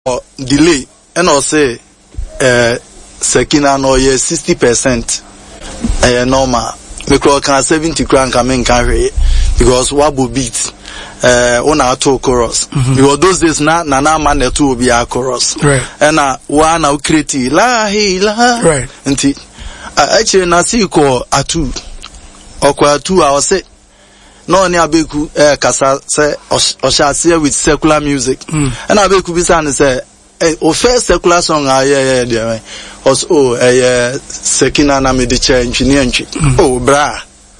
delay and I'll say Sekina no ye 60% normal. Because can 70 grand come in carry because wabu beat on our two chorus. Because those days na man the two will be our chorus. Right. And one now create la he la. Right. Nti actually na see ko atu. Okwa atu I was say no ni abeku kasa say oshase with secular music. And abeku bi say say o first secular song yeah there. Also Sekina na me de change ni oh bra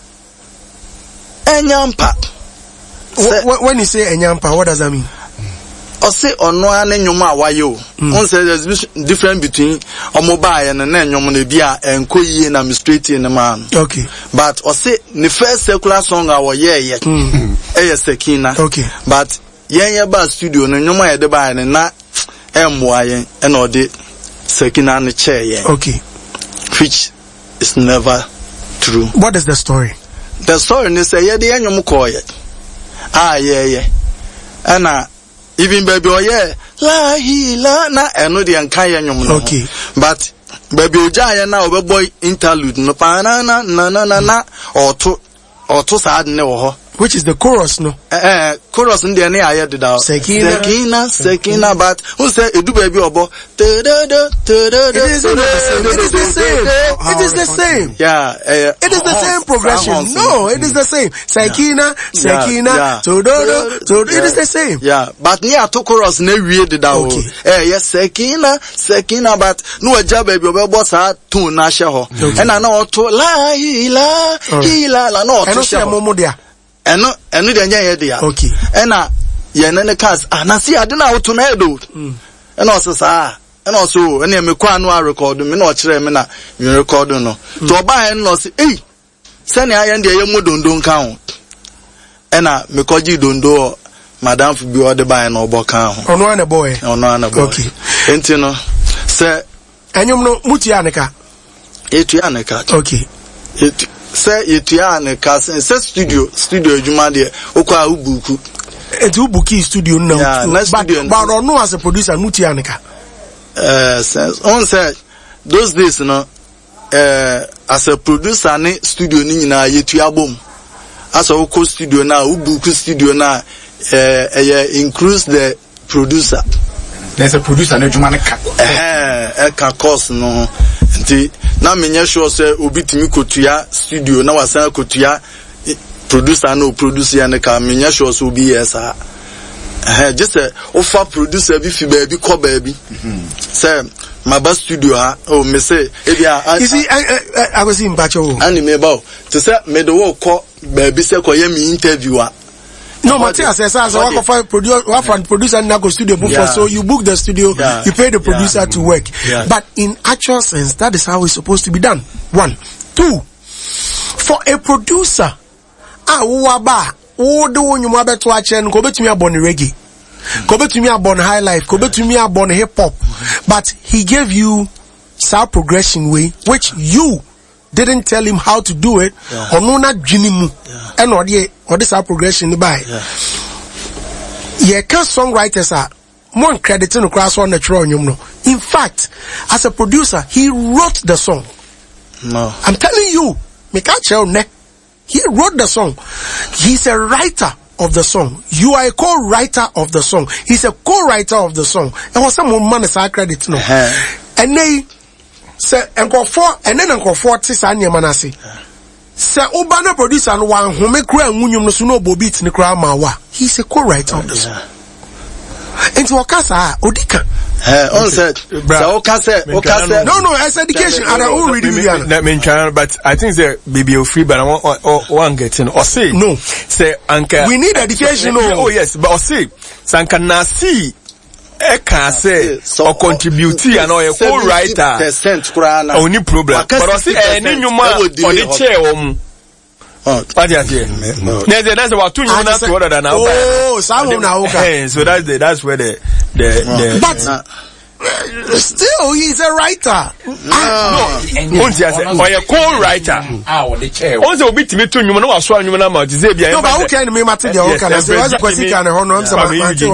enyampa. When you say enyampa, what does that mean? Or say ono ane nyoma awayo. On say there's difference between omoba and nyoma ne bia enko yie na me straight in the man. Okay. But or say the first secular song awo ye Sekina. Okay. But yen ba studio no nyoma ye de ba ne na emwa yen and or de Sekina ne chair yen. Okay. Which is never true. What is the story? The story is say ye de nyom ko ye. Yeah. And even baby la hi la na eno de anka ye nyom no. Okay. But baby oja na obeboy interlude no pa na oto sad ne wo ho. Which is the chorus, no? Chorus in the ne aye did out. Sekina, but who say edu baby obo. It is the same. Yeah. It is the same progression. No, it is the same. Sekina. It is the same. Yeah, but near to chorus ne wie did out. Yes, Sekina, but no aja baby obo sa tune na she ho. And I know to la no to she momo dia. Eno de nya dia. Okay. Ena ye ne cars na see ade na auto na edo. Ena osesa. Ena oso ena me kwa no record me na o kire me na me record no. To oba en no say eh sani aye de ye mu dondo nka ho. Ena me koji dondo madam fu bi o de ba na obo kan ho. Ono ana boy. Okay. Enti no say enyum no muti aneka. Etu aneka. Okay. Say yetua ne kase say studio adwuma de okwa ubuku etu buki studio now. Yeah, but no as a producer mutia neka on said those days no as a producer ne studio ni nyina yetua bom as a oko studio na ubuku studio na includes the producer. There's a producer na adwuma ne ka course no nti na menye sure say obi timi kotua studio na wasan kotua producer no produce ya ne ka menye sure so obi yes just offer producer bi fi ba bi ko ba bi say my best studio ha oh me say e dia you see I was in bacho ani me ba to say me do wo ko ba bi say ko ye me interview a. No, Matthias says, as a producer and go studio before, so you book the studio, you pay the producer to work. Yeah. But in actual sense, that is how it's supposed to be done. 1, 2, for a producer, reggae, high life, hip hop, but he gave you sound progression way, which you didn't tell him how to do it, or no not jinimu, and or this our progression by. Yeah, songwriters are more credit in the class on the throne, you know. In fact, as a producer, he wrote the song. No. I'm telling you, he wrote the song. He's a writer of the song. You are a co-writer of the song. He's a co-writer of the song. And was some man is credit no. And they say encore 4 and then encore 40 sanya manasi. Say Obana producer and one who make cry munyum no suno bobit ni kra mawa. He's a co-writer of the song. And to Okasa Odika. On said Okasa. No, it's education. I don't read it. That mean China, but I think the baby free, but I want one getting or say no. Say Anka. We need education. Oh yes, but or say Sanka Nasi. Eka say or contribute and or a co-writer. Only problem. But I say any nyuma on the chair. What you say? That's about 2 years to order than now. Oh, so that's where the but Still, he's a writer. Or a co-writer. Also, we beat me to you. No, I saw you. No, but how can me matter the okay? I say, what's the question? Can I honor him? So,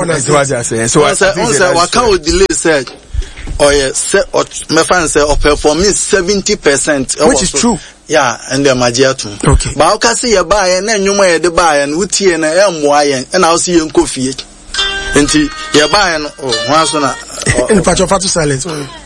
what can delay said? Or my friend say, performing 70%, which is true. Yeah, and the magiatum. Okay. But how can see a buy and then you may the buy and with tea and and I'll see you in coffee. And you're buying, once on in the patch of fatu silence.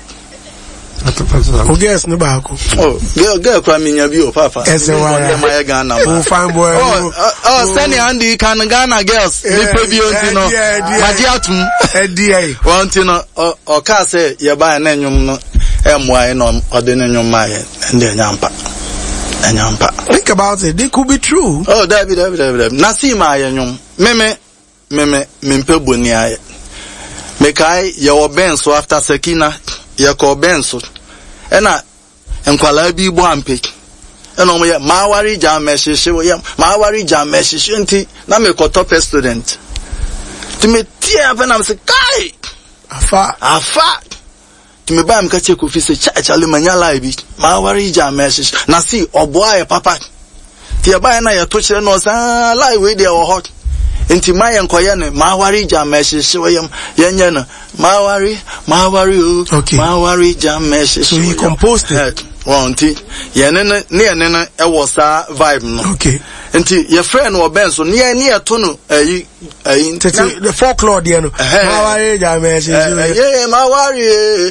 Oh, guess no back. Oh, girl, cramming your view, Papa. As a my Ghana. Oh, fine boy. Oh, Sunny Andy can Ghana girls. Magiatum, DA. Want to know, or can say, you're buying any MY or the name Maya and then Yampa. And Yampa. Think about it, they could be true. Oh, David. Nasi Maya, Meme, Mimpe Bunia. Mekai, your benso after Sekina. Yako benso ena enkwala bi bu ampe ena omo ya mawari jam message ya mawari jam message nti na me ko top student ti me tia pe na me say kai afa ti me ba me ka che ko fi se cha le manya live bi mawari jam message na si oboa ya papa ti ba na ya to kire no sa live we dey hot inti mayen koye ne mawari jameshi shiwayam yenye no mawari okay. Mawari jameshi so he composed it wanti yenene ne e wo sa vibe no okay inti your friend wo ben so ne to no ayi the folklore there no mawari jameshi mawari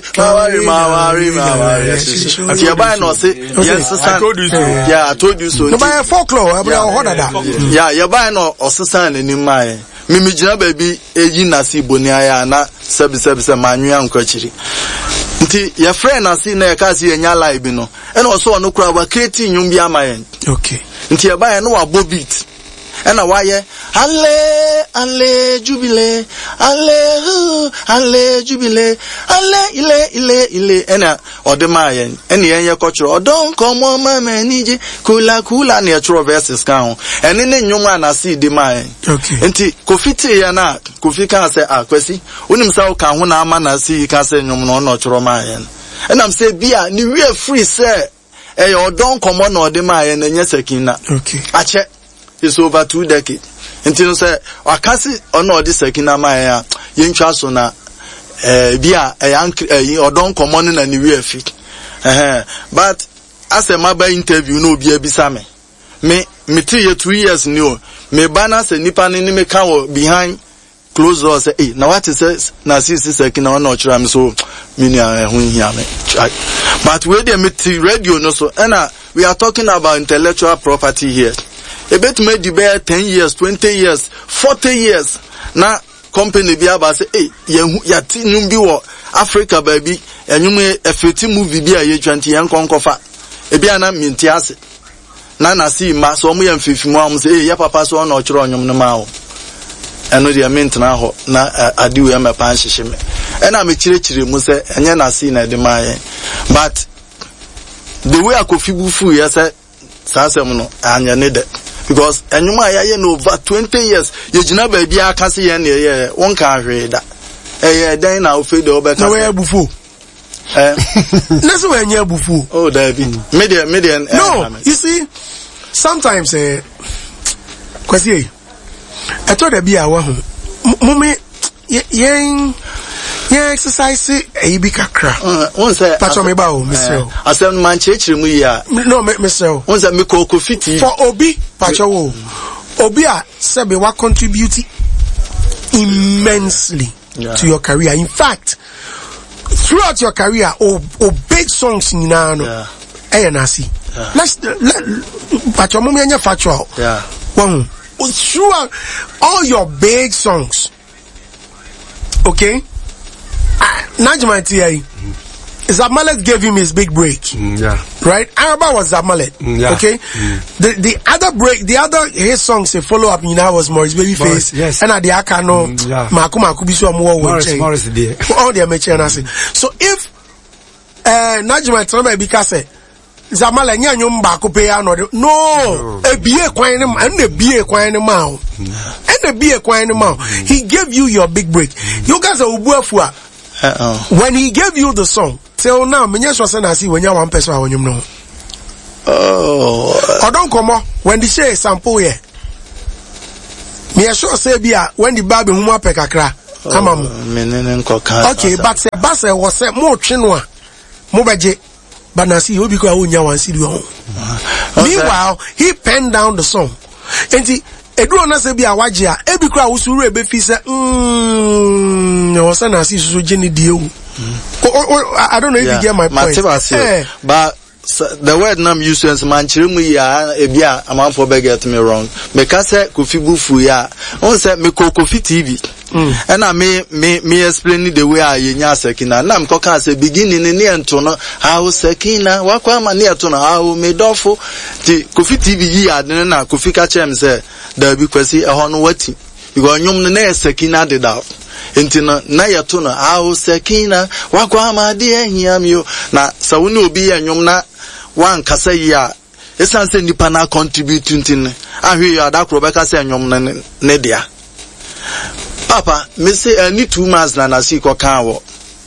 ati ya ba no say yes I told you so yeah I told you so no ba folklore abia hodada yeah ya ba no osesa na ni mai mimi gina baby eyi nasi boni aya na sebi manwia nkwachiri nti ya friend asi na ka si enya live no e na so no kura ba create nyum bi amayen okay nti ya ba no wa bobit e na waye alle jubile alle jubile alle ile ena odemayen ene yenye kochro odon komo mama nije kula na chro verses kan ene ne nyum anasi de mayen okay nti kofiti ya na kofika se akwasi unim sa ka ho na ama na si ka se nyum no no chro mayen enam se bia ni we free se e odon komo na odemayen enye sekina okay ache is over 2 decades. Until say, Wakasi or no, this Sekina Maya, Yin Chasona, Bia, a young, or don't come on and you wear fit. But as a maba interview, no be a bisame. Me 2 years new, me banners and nipan in me cow behind closed doors. Say, now what it says, Narcissus Sekina or not, I'm so many but where they meet radio, no so, and we are talking about intellectual property here. A bit made the bear 10 years, 20 years, 40 years. Now, company be about say, hey, yati numbi wo Africa baby, and you may a 50 movie be a year 20 young concofa. A biana mintias. Nana see ma so me and 50 moms say, ya papa so no chron yum no mao. And no, the mint now, na adi we am a pan shime. And I'm a chiri mu say, and ya na see na de my. But the way I could feel fu, yes, Sasamuno, and ya need it. Because anyuma ya no over 20 years you jina ba bia aka se ye ne won ka hwe da dan na ofe de obeka na we abufu naso we anya abufu oh David median no you see sometimes kwasi I told the bia wa ho mummy yen exercise bi kakra won say patcho me ba o Mr. asem man chechire mu ya no Mr. won say me ko fiti for obi patcho wo obi a sebe wa contribute immensely to your career. In fact, throughout your career big songs ni na no nasi let's patcho mo me anya factual one throughout all your big songs, okay. Najma T.I. Zamalek gave him his big break. Right? Araba was Zamalek. Okay? The other break, his songs, a follow up, was Morris Babyface. Yes. And at the Akano, Makuma Kubisu Morris there. All the American. So if, Najma T.I. because Zamalek nyanyum ba ko pe ano no ebie kwan ne and ebie kwan ne ma and ebie kwan ne ma he gave you your big break. You guys are ubuafu a When he gave you the song, till now, menya sure say na see when you one person when you know. Oh. Or don't come on when the say sample here. Me sure say bia when the baby huma pekakra. Okay, but se basa was say more chinwa. Mo beje. But na see you because unya wan see you. Meanwhile, he penned down the song. And edu ona se bia waje a ebi kra usuru ebe fi say was na see so geni die o. I don't know if you get my point. But the word nam use as man chirimu ya ebia amanfo be get me wrong. Me ka say Kofi Bufu ya. On say me Kofi TV. And I me explain the way I yenya Sekina. Na me ka say beginning ni ento no how Sekina wakwa ma ni eto no how me dofo ti Kofi TV ya de na Kofi ka chem say da bi kwesi e ho no wati. Because nyum no na Sekina de da. Intina na yeto no how Sekina wakwa ma de ehia mi o na sa woni obi ya nyum na wan kasa ya esan se nipa na contribute ntin ahwe ya da kro be kasa nyom ne dia papa me say ni 2 months na see ko kan wo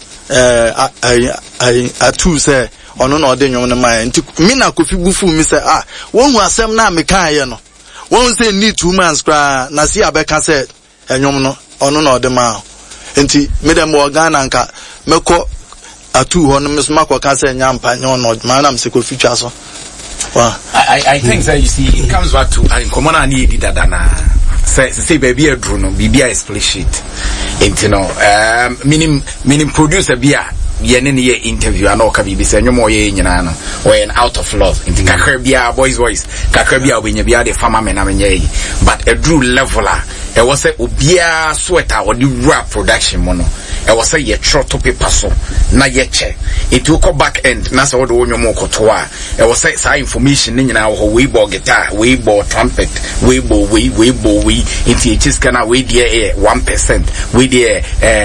atu say ono na ode nyom ne mai nti mi na Kofi Bufu mi say won hu asem na me kan ye no won say ni 2 months kra na see abeka say nyom no ono na ode ma nti me dem organ nka meko atu ho no mesma kwa ka say nyampa nyo no manam se Kofi twa so. Wow. I think that you see it comes back to common and need that say baby a drone bibia is split sheet. You know meaning producer bia yene ne interview and all ka bibi say nyomo ye nyina no or out of love into kakra bia boys voice kakra bia obenya bia the farmer men amenye but a drew leveler e was say obia sweater or the rap production mono e was say ye trotto paper so na ye che it will go back end na say wo nyomo koto a e was say sa information ni nyina wo we bo guitar we bo trumpet we bo we into each kana we there 1% we there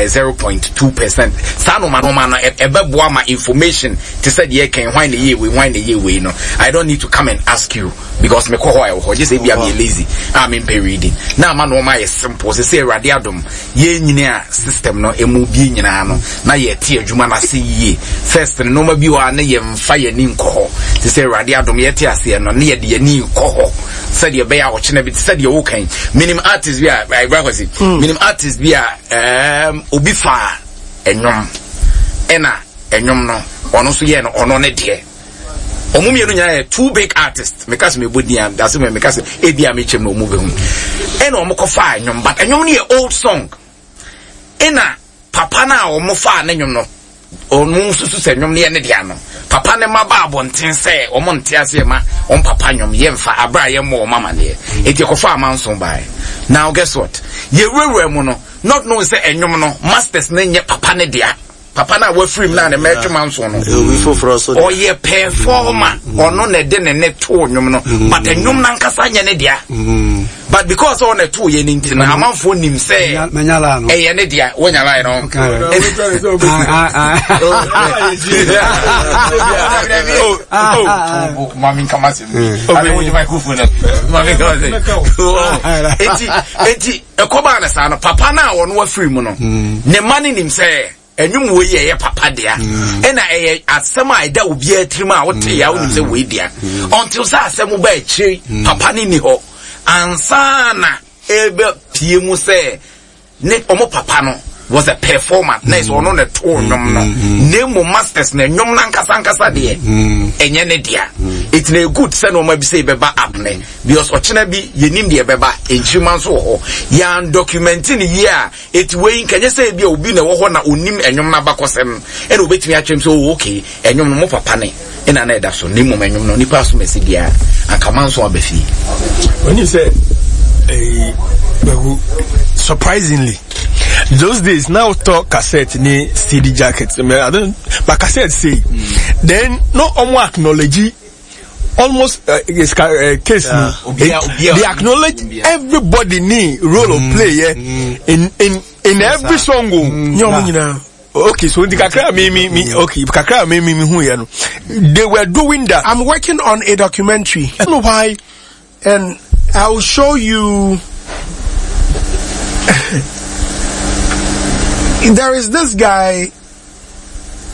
0.2% sa no man ebeboa ma information to say ye can wind the year we no I don't need to come and ask you because me ko ho just say be am lazy I'm in pay reading now man no my simple say radiadom ye nyina system no emu bi nyina no na ye tie adwuma na se ye first no ma bi wa na ye mfa ye ni nko to say radiadom ye tie ase no na ye de ni nko said ye be ya wo chena bi said ye wo kan minimum artist bi a minimum artist bi a obi fa enyom ena enyom no ono so ye no ono ne de omumi enu nya 2 big artists because me bodi am that's me because e bia me chem no mu be hu ena omo ko fa enyom but enyom ne old song ena papa na omo fa na enyom no onu susu se enyom ne de ano papa ne maba abonten se omo nte ase ma on papa enyom ye mfa abra ye mo mama ne e ti ko fa amanson bai now guess what ye wewe mu no not know say enyom no masters ne nye papa ne dia papa na we free na na metwe manso no o ye performer ono na de ne to nwom no but nwom na nkasa nya ne dia but because on a two ye ninti na amanfo nim say menyala no ye ne dia wonyala no mami kamase ale wo jima kufu na mami kamase eti ekoba na sa no papa na ono wa free mu no ne mani nim say enyum we ye papa dia ena eye asem a ida obi atrim a wote ya wonim se we dia until sa asem ba echi papa ni ho ansana ebe pie mu se ne omo papa no was a performer nice ono na to nyom no name masters na nyom na nkasa de enye ne dia it na good say no ma bi say beba up ne because ochena bi yenim de beba enchima so ho ya documenting here it wey nkanye say bi obi na wo ho na onim enyom na bakosem e na obetimi atwem so okay enyom no mo papa ne ina na eda so name enyom no nipa so mesi dia akamanso abafi when you say surprisingly those days now talk cassette ni CD jackets I don't but cassette say then no omo acknowledge almost case they acknowledge everybody ni role of play in every song okay so the kakra me okay kakra me hu ya no they were doing that. I'm working on a documentary. I don't know why, and I'll show you. There is this guy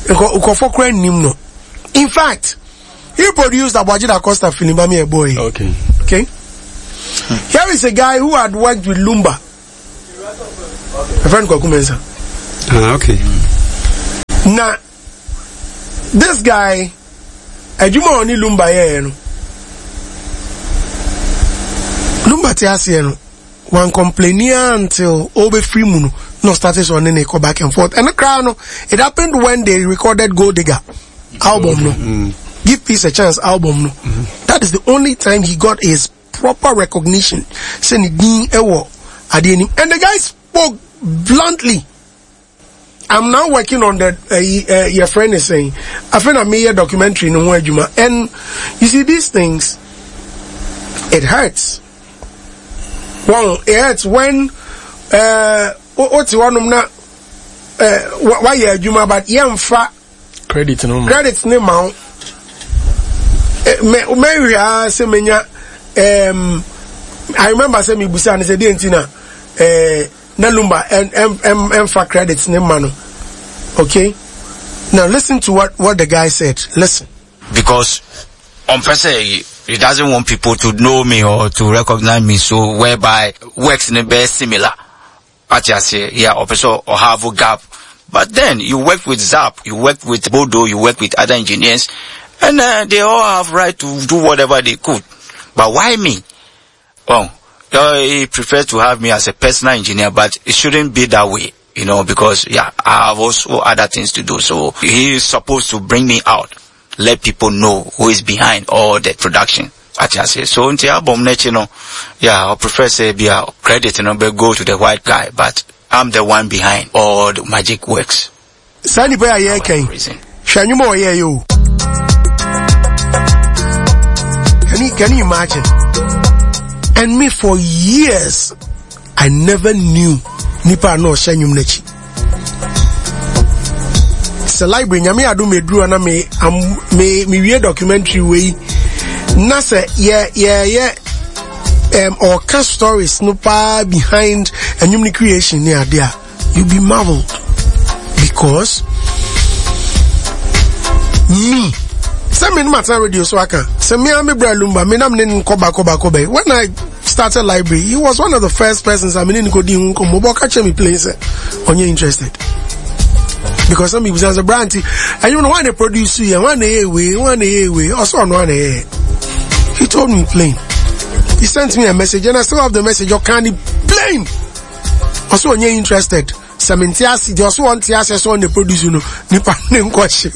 Ukofokre Nimno. In fact, he produced Abwajida Costa Finibami a boy. Okay. Here is a guy who had worked with Lumba. A friend called Kumensa. Okay. Now, this guy, Ejuma Oni Lumba here, Lumba Tiasiano, one complaining until Obe Freemuno, no status on any go back and forth. And the crown, it happened when they recorded Gold Digger album, no. Give Peace a Chance album, no. That is the only time he got his proper recognition. Saying and the guy spoke bluntly. I'm now working on that. Your friend is saying, I find a major documentary in Nwajuma, and you see these things. It hurts. Well, it hurts when what's one of na why you Juma, but yamfa credits no amount. Maybe I say menya. I remember saying me busa and said Dientina Nalumba and for credits ne mano. Okay? Now listen to what the guy said. Listen. Because on per se he doesn't want people to know me or to recognize me, so whereby works in a best similar. I just say yeah, also or have a gap. But then you work with Zap, you work with Bodo, you work with other engineers, and they all have right to do whatever they could. But why me? Oh, he prefers to have me as a personal engineer, but it shouldn't be that way, you know, because yeah, I have also other things to do. So he is supposed to bring me out, let people know who is behind all the production. I just say so. In the album, you know, yeah, I prefer say be a credit, you know, but go to the white guy, but I'm the one behind all the magic works. Sani boy, yeah, Ken. Shanyumo, yeah, you. Can you imagine? And me for years, I never knew Nipa no Shanyum Nechi. It's a library. Nyame adu me drew and me read documentary way. Nasa or cast stories no pa behind a new creation near there. You be marveled because me. Some in matter radio so I can. So me and me brother Lumba, me nam nin koba. When I started library, he was one of the first persons I mean in Kodi Unko catch me playing say, are you interested? Because some people say brandy, and you know why they produce you, one way, also on one way. He told me plain. He sent me a message and I still have the message, you can't plain. Also are you interested? Samentiasi, they also want Tiasi, so on the produce, you know, Nipa question.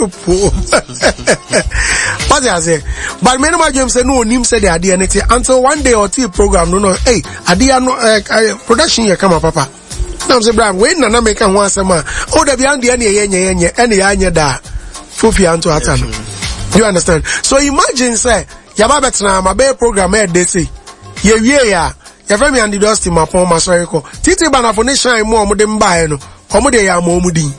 What I say? But many of them say no, Nim said the idea until one day or two program, no, hey, idea no, production here come up, Papa. Now say, Brian, when Nana make a once a man, oh, the beyond the any da, Fufi Anto Atano. You understand? So imagine, say, Yababetna, my bear program, they say, yeah. Every and the dust in my palm, my sorry. Titi Banafonition, more Mudemba, no, Homude Yamomudi.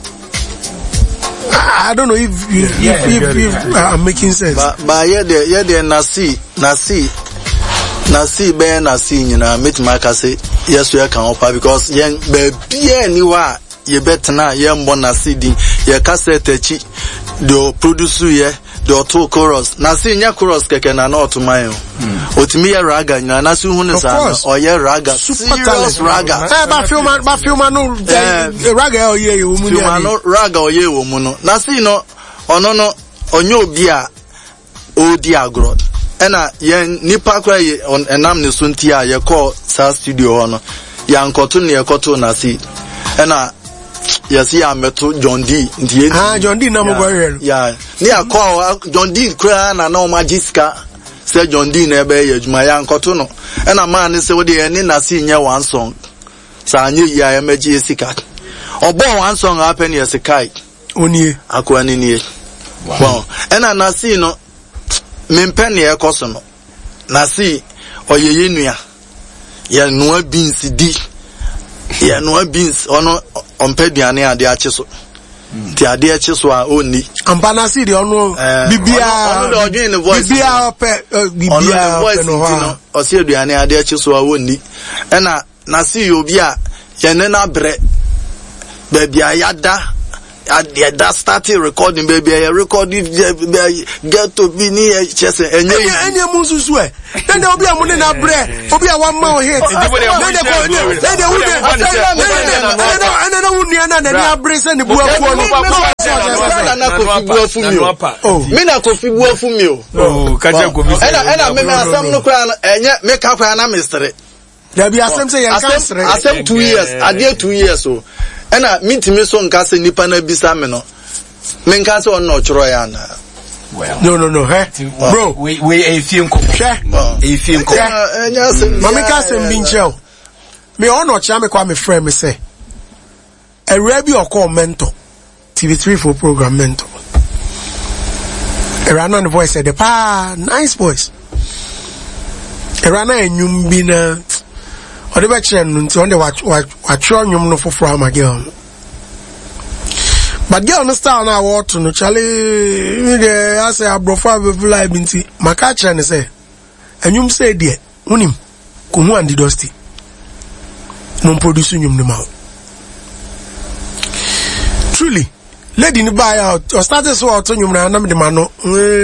I don't know if I'm making sense. But yeah, Nasi, Ben, Nasi, you know, meet my say, yes, we can offer because young baby, anywhere, you better not, young Bonasi, your cassette, the producer, yeah. The auto chorus. Nasi nya chorus keke na no to my otimi ya raga na nasi hunu sana or ye raga serious raga. Ba filma no raga o ye wo mu ni. Filma no raga o ye wo mu no. Nasi no ono no onye obi a odi agro. Ena ye nipa kwa ye enam ne sunti a ye call sa studio hono. Ya nkoto ne ye koto Nasi. Ena yes, yeah, meto John D. John D. Namu yeah. Near call John D. Cran and no Magiska. Say John D. Nebe, Mayan Cotono. And a man is what they need not seeing one song. So I knew ya Jessica. Or born one song happen as a kite. Only Aquanini. Well, and I Nasi no Mempenny a cosono. Nasi or Yenuia. Ya no beans D. Ya no beans or no. Ompediane ade acheso ti ade acheso a oni ampanasi de ono bibia ope no o se aduane ade acheso a oni na si obi a yene na bre ba bia yada that started recording baby I recorded get to be near chess and any mususu e then obi amune na bre obi a one man hit then na bre se ni buafu me na kofi buafu mi o kaje kofi and me asam no kra enye me ka kwa na mystery there be asem say yan cancel asem 2 years ade 2 years so and I meet me so nka se nipa na bisa me no me nka se on no choro ya na well no hey bro we a few nko mama ka se mbinchel me on no cha me kwa me friend me say a rebi or mentor TV3 for program mentor a run on the voice said the pa nice voice a run enyum bi na or the back nti on the watch nyum no for my girl but girl no style na what no chale me I say abrofa be live nti maka kire ne say enyum say de unim ko hu andi dusty mon produce nyum no ma truly lady ni buy out or started so out nyum na me de ma no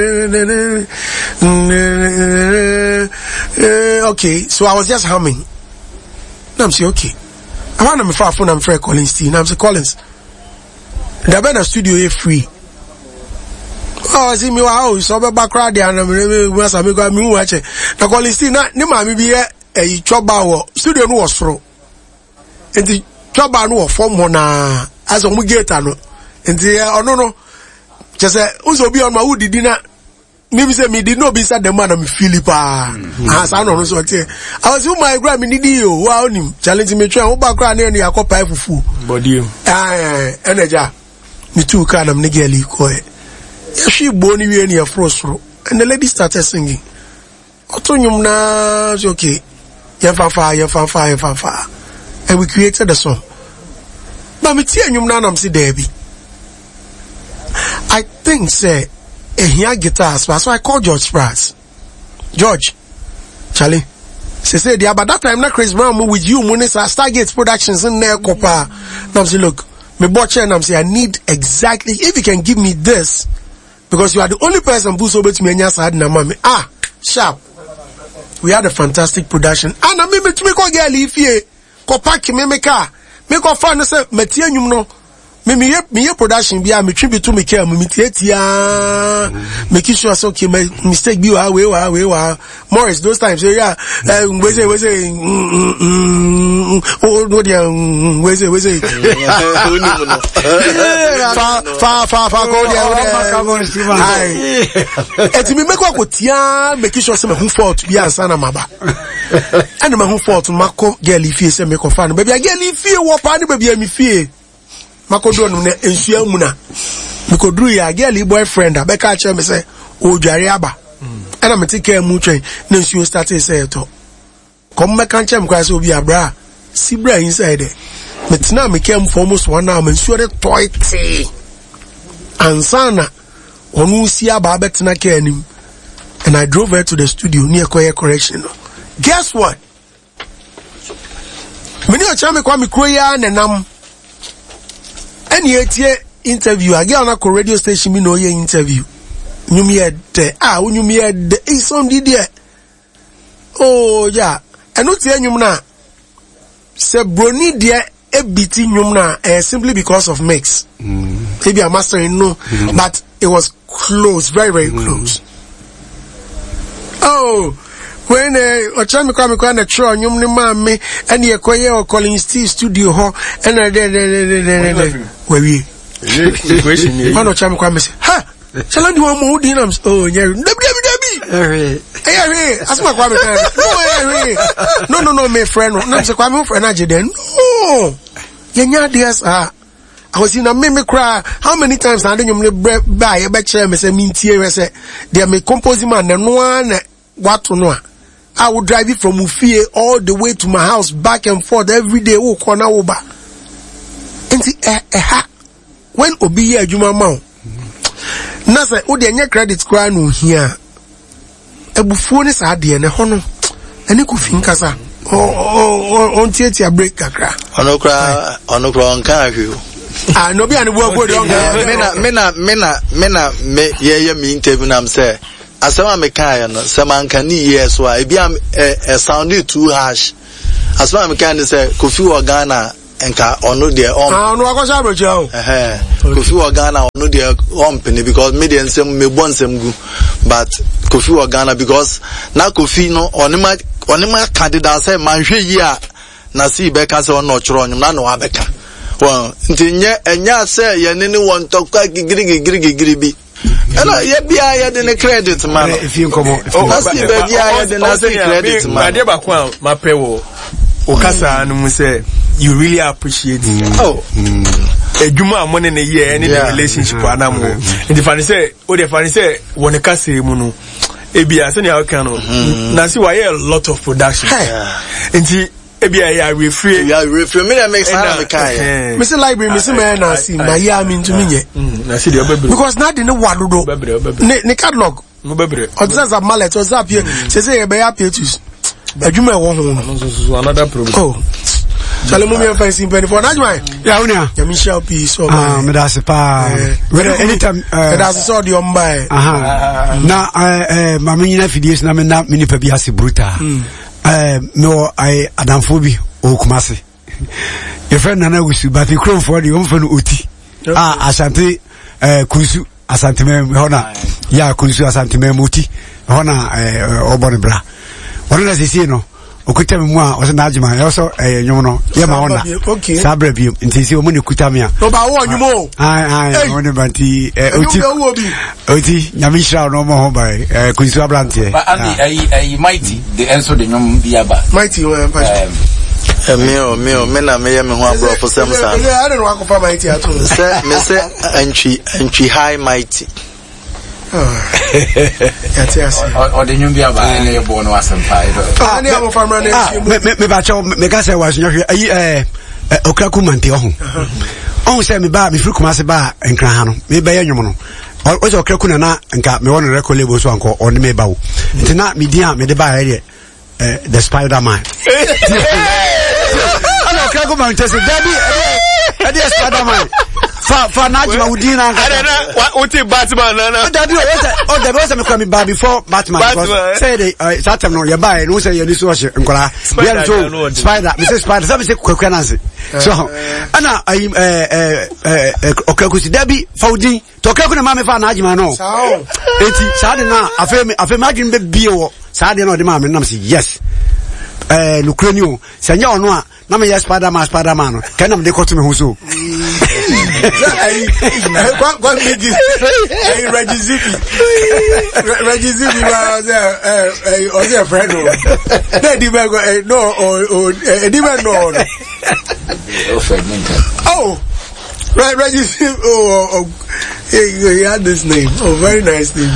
okay so I was just humming. I'm say okay. I want me far phone I'm Fred Collins T. I'm say Collins. The bed studio is free. Oh, see me wow, so be background there and me say me go me watch. The Collins T na ni ma me be e choba wo studio no was fro. Enti choba no form ho na as o mu gate no. Enti ono no just say unso bi on ma wudi di na maybe say me did not be said the man I'm Philippa. As I know so I was in my grand me did you wow him challenge me try back cry near the akwa fufu body energy me too can am nigeli ko e she boni we near frostro and the lady started singing otonyum na okay ya fa and we created the song but me tie nyum na am say Debbie I think say here guitars, so I called George Spratt. George, Charlie, she said, yeah, but that time not Chris Brown with you, Munisa Stargate Productions in there, Copa. Now say, look, me butcher and I'm say I need exactly if you can give me this, because you are the only person who's over to me and side na mami. Sharp. We had a fantastic production. And I mean to me go girl if ye Copa ki me car. Me go find say me tie nyum no. Me production be me tribute to me care me tiatia make sure so okay my mistake be we Morris those times yeah we say oh no dia we say fa go dia et me make ko tia make sure say me who fault be answer na maba and me who fault mako girl if say me ko fa no baby girl if wo pa ni baby me fie makodo no na ensua mu na mikodru ya girl boyfriend abeka che me say o dware aba ana me take mu twen na nsuo start say to kom me kan chem kwa say obi abra si bra inside there metina me kem for almost 1 hour me nsuo de toite ansana onu si aba betina ka anim and I drove her to the studio near Koye Correction. Guess what? Meni o chame kwa mikroya nenam any interview again on a radio station me no ye interview nyum ye de nyum ye de some did there oh yeah and no tie nyum na se broni there e biti nyum na simply because of mix maybe a mastering no but it was close, very close. Oh when ochami kwa mikwa na tro nyum ni mame and ye koye o Collins T studio ho and we ono chami kwa me say ha chala ndi wa mo di na oh nya debi asma kwa me no my friend no say kwa me friend ageden no yenya dears I was in a meme cry how many times na nyum le ba ye be chere me say mintie we say they me compose man na no na watu no I would drive it from Ufie all the way to my house, back and forth every day. Oh, corner over. And when Obi Juma Mount, Nasa, oh, the credit cry no here. A buffon is at the end, a honor, and you could think as on theatre break a crack. On no cry, on no crown, can you? No be any work with me yeah me interview nam say asama me kan no say man kan years so e bia sound too harsh asama me kan say Kofi Ogana enka ono de no akosha abrochi o Kofi Ogana ono de company because me dey nsem me bon nsem gu but Kofi Ogana because na Kofi no onima candidate say manhwe yi a na si be ka say ono choro onyum na no abeka well ntinye enya say ye ne won tokwa gigiri bi ela ye bia ye de ne credit man if you come on na si be bia ye de na say credit man ade ba kwa mapewo okasa no mu say you really appreciate edwuma amone ne ye any relationship anamo the funny say won ka say mu no ebia say na kan no na see why a lot of production nti ebia ya refrain me na make sense me kai me say library me say me na see na ya me ntumi nye na see the obebre because na de ne wadodo ne catalog no bebre odza mallet odza pie say be ya pietus adwuma e wo ho another problem Chale mumi ya fancy penny for Najma. Yeah, unia. Ya Michelle P. So me da se pa. Anytime me da se so di ombai. Na mama nyina fidies na me na me nipa bi ase bruta. No adamfo bi o Kumase. Your friend Nana Wusu but the crow for the omfa no oti. Asante Kunsu asante me hona. Ya Kunsu asante me moti. Hona obone bra. Wona se no. Okuta me mu a o se na agima e so nyum no ye ma wona sabra bi nti si o mu ne kuta me a no ba wo nyum o wona banti oti nyame shira no mo ho bai Kunsu abrante ba ai mighty the answer the nyum bi aba mighty o pa me na me ye me ho abro for sem san I don't know akwa mighty ato say me say entry high mighty or the nyum bi aba na ye bo no asempa ani amo famra na me ba cho me ka say was nyahwe ayi Okraku mante ohun ohun say me ba me firi Kumase ba enkran ha no me ba ye nwom no o say Okraku na nka me won record label so anko on me ba wo nti na me dia me de ba here the Spider-Man ana Okraku mante say daddy the Spider-Man fa Najma udina Uti Batman na daddy the boss me come ba before Batman because say the satam no ye buy no say ye ni so nkola we so Spider me say Spider say me say Kwaku Nancy so ana Okraku si dabi fa udin to Okraku na ma me fa Najma no enti saade na afa me adwin be bie saade na o de ma me nam say yes nukrani o sanya ono a na me yes Spider-Man no can am de ko to me ho so What make it Reggie Zippy was a friend. Oh, right, Reggie Zippy. Oh, he had this name. Oh, very nice name.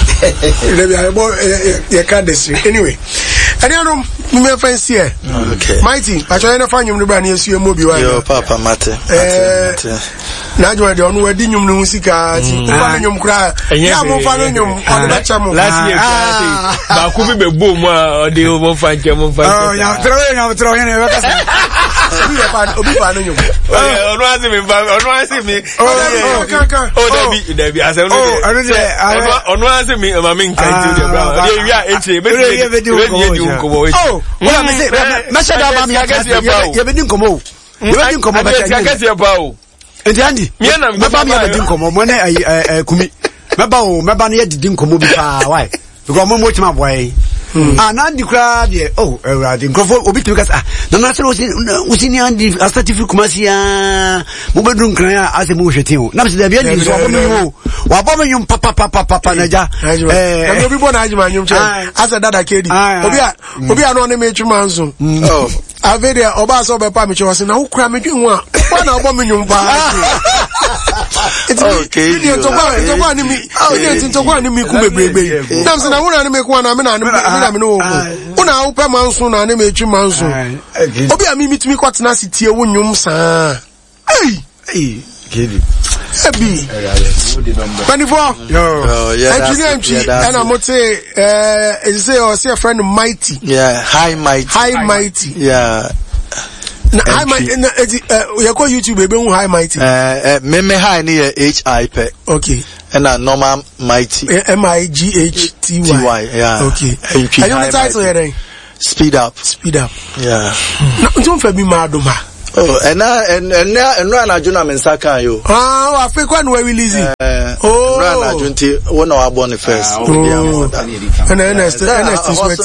Anyway. Anyano me fancy here. Okay. Mighty, I try to find you the brand you mobi wa. Yo papa mate. Na jwa de onu wadi nyum no sika ti. Fa nyum kra. Ya mo fa nyum on the chamo. Last year ba ku bi be bo mu a de mo fa nche mo fa. Oh, ya tro yen e ka say. Obi fa nyum. Onu asi mi ba, onu asi mi. Oh, Dabi asem no. Onu asi mi ma mi nkan ti de bra. De wi a eche be oh, well, me say, me say that ba me ya be din komo. You be din komo ba ya ba o. Enti andi. Me ba me ya be din komo. Mo na kumi. Me ba na ya din komo bi pa why? Because mo tima boy. Na ndi kra de Ewurade nkrofo obi tumi kasa na se usini andi astatif Kumase ya mo bedru nkran ya ase mo hwetin o na se da bia ndi so wa bo me nyum papa na ja na obi bo na ajima nyum che ase dada kedi obi a no ne me twuma nso averia oba so be pa me che wase na ukra me dwen a kwa na obo me nyum pa okay ni to kwa ni mi ni to kwa ni mi ku bebrebe na se na wona ni me ku na me na me no una upe manso na ne mechu manso obi a mi mitumi kwatena sitie wo nwum saa kedi ebi Panifo engineer and I'm say is say or say a friend Mighty high mighty yeah high mighty you call YouTube baby high mighty me high ni HI okay and a normal mighty MIGHTY yeah okay and your title here speed up yeah don't for me madoma oh and run a juna mensaka yo I think when we release it run a junti one our born first and Ernest is what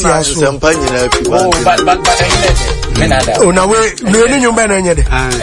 oh now we no ben anyade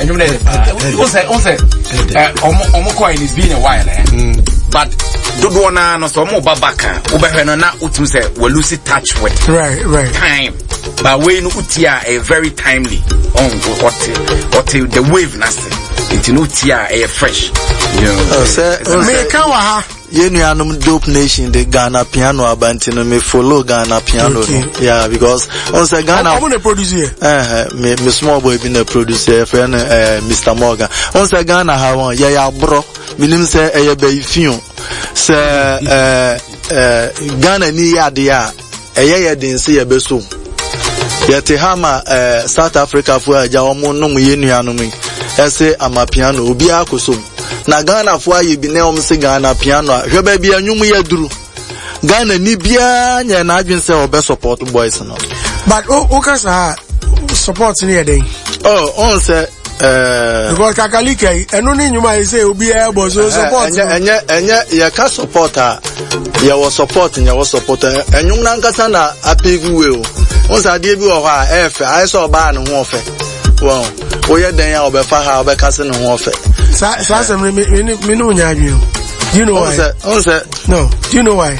omo coin is been a while but dodo na no so mo babaka obehwe no na utum say we lose touch with right time but we no utia a very timely on what the wave nasty it no tia a fresh you know me kan wa ha Yenuanum Dope Nation, the Ghana piano abantino me follow Ghana piano. Okay. Yeah, because on the Ghana I'm a producer. Me small boy been a producer friend Mr. Morgan. On the Ghana how yeah bro. Minim say be fion. Say Ghana ni ya dia. Den say be so. Yete hama South Africa for aja omo no yenuanum yi. Ese amapiano obi akosom. Na Ghana for you be na se Ghana piano hweba bia nwum ya duru Ghana ni bia nya na adwen se obe support boys no but o ka sa support ni eden on say because kakalika eno ni nwuma e say obi e bo so support enya ya ka support a ya wo support enwum na nkasa na apegu we on say ade bi wo ho a efe ai so ba no ho ofe wow oye den ya obefa ha obekase no ho ofe sa me no nya adwen. Do you know why? No. Do you know why?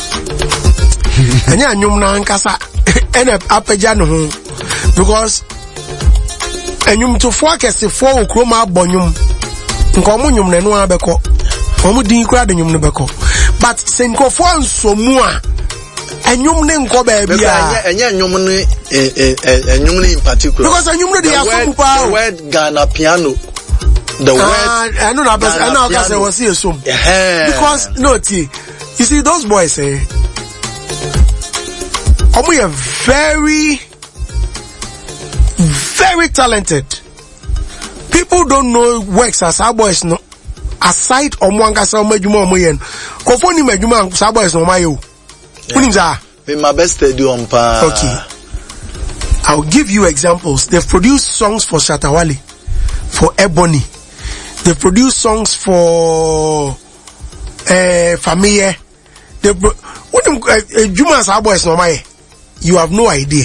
Anya anyum na nkasa ene apeja no ho because anyum to focus for okroma abonyum nko mo nyum na no abeko omo din kura de nyum no beko but senko for nsomu a anyum ne nko ba bia enya anyum ne anyum ne in particular because anyum no dey aso pa the word Ghana piano the word I know that I know I was here some because no you see those boys we are very talented. People don't know works as our boys no aside omwangasa omajuma omoyen kofoni majuma as boys no mayo in my best stadium pa okay I'll give you examples. They've produced songs for Shatawale, for Ebony. They produce songs for Famille. Jumas our boys no my you have no idea.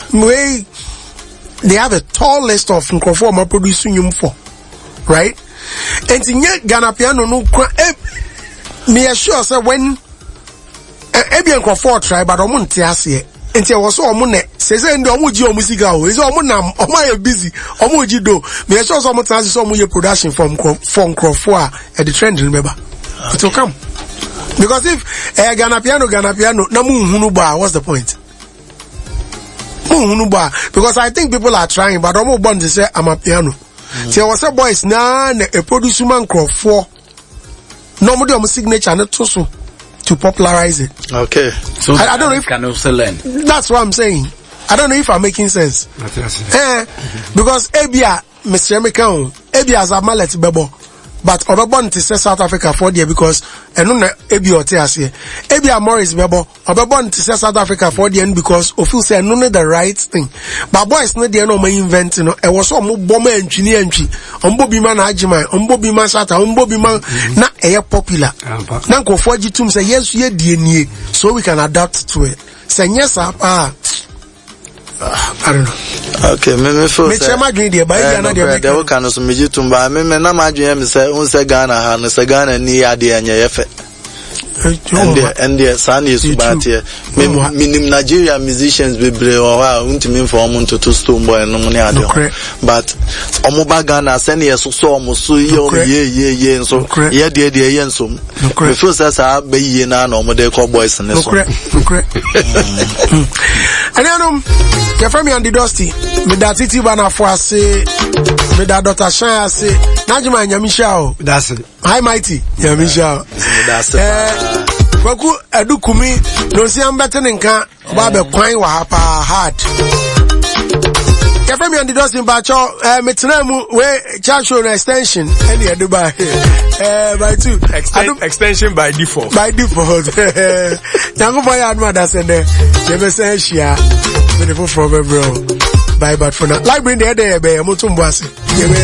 They have a tall list of Nkrofo producing you for, right? And in Ghana piano no me assure say when Ebian Nkrofo try but omunte ase enti was so omune say ndi omuji omusika o is omunam omaye busy omuji do me assure so omutan so omuye production from Nkrofo at the trend remember it will come because if Ghana piano na mu hunu ba what's the point? Because I think people are trying, but I'm not born to say I'm a piano. So I was a boys now a producer man Nkrofo. Normally I'm a signature not so to popularize it. Okay. So I don't know if can also learn. That's what I'm saying. I don't know if I'm making sense. Because Ebia Mr. American Ebia as a mallet bebo. But Obebon to say South Africa for there because no Ebi Otease. Ebi Morris Bebo, Obebon to say South Africa for there because Ofu say no the right thing. But boys no there no may invent no. E was so bomber engineer Ombo Bima na Ajima, Ombo Bima Sata, Ombo Bima na air popular. Na ko for Jitum say yes ye DNA so we can adapt to it. Say yes I don't know. Okay, me feel say my dream there, but there we can also me jitumba. Me na my dream say unse Ghana ha, no se Ghana ni ade anya yefe. And there san is bad here. Me Nigeria musicians be bre o ha untimi for omo to stone boy no money ade. But omo ba Ghana send ye so omo so ye so ye de ye nso. Me feel say sa be ye na omo de call boys ne so. And your family and the Dusty, me that Titi Bana for say, me that Dr. Shaya say, Najima Nyamisha. That's it. Hi Mighty, Nyamisha. That's it. Waku edukumi, no see I'm better than can, Baba Quine wa hapa hard. Yafemi and the Dustin Bacho, Metremu, where charge show an extension, any other by two. Extension by default. By default. Tango for your mother's and never say she beautiful from bro. Bye, but for now. Like bring the other, Mutumbuasi.